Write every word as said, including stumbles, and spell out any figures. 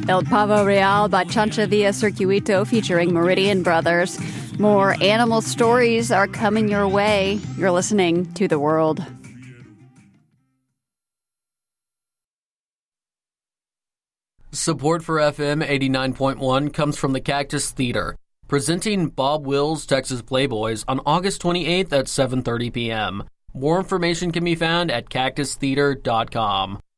El Pavo Real by Chancha Villa Circuito featuring Meridian Brothers. More animal stories are coming your way. You're listening to The World. Support for F M eighty-nine point one comes from the Cactus Theater, presenting Bob Wills' Texas Playboys on August twenty-eighth at seven thirty p.m. More information can be found at cactus theater dot com.